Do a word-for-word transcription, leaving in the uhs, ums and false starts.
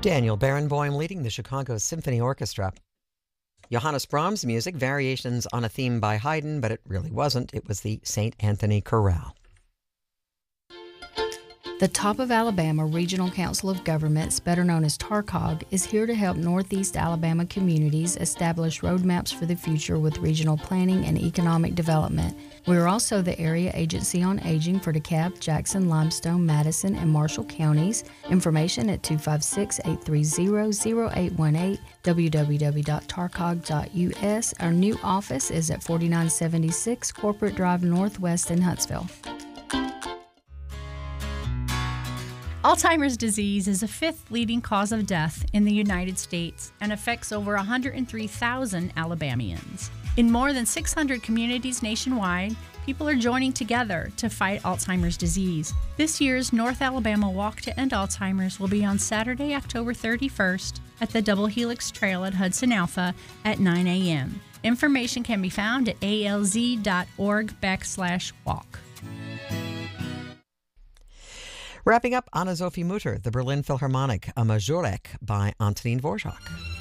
Daniel Barenboim leading the Chicago Symphony Orchestra. Johannes Brahms' music, variations on a theme by Haydn, but it really wasn't. It was the Saint Anthony Chorale. The Top of Alabama Regional Council of Governments, better known as TARCOG, is here to help Northeast Alabama communities establish roadmaps for the future with regional planning and economic development. We are also the area agency on aging for DeKalb, Jackson, Limestone, Madison, and Marshall counties. Information at two five six, eight three zero, zero eight one eight, w w w dot tarcog dot u s. Our new office is at forty-nine seventy-six Corporate Drive Northwest in Huntsville. Alzheimer's disease is the fifth leading cause of death in the United States and affects over one hundred three thousand Alabamians. In more than six hundred communities nationwide, people are joining together to fight Alzheimer's disease. This year's North Alabama Walk to End Alzheimer's will be on Saturday, October thirty-first at the Double Helix Trail at Hudson Alpha at nine a.m. Information can be found at a l z dot org backslash walk. Wrapping up, Anna Sophie Mutter, the Berlin Philharmonic, a Majorek by Antonin Dvorak.